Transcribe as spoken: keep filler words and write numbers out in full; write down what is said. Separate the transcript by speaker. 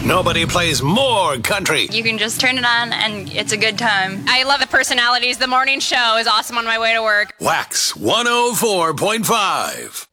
Speaker 1: Nobody plays more country.
Speaker 2: You can just turn it on and it's a good time.
Speaker 3: I love the personalities. The morning show is awesome on my way to work.
Speaker 1: Wax one oh four point five.